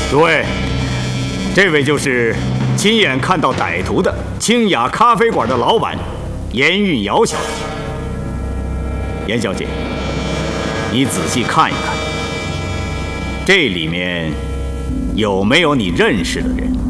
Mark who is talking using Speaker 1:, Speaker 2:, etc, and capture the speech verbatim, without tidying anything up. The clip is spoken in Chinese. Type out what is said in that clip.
Speaker 1: 对，这位就是亲眼看到歹徒的清雅咖啡馆的老板严韵瑶小姐。严小姐，你仔细看一看，这里面有没有你认识的人？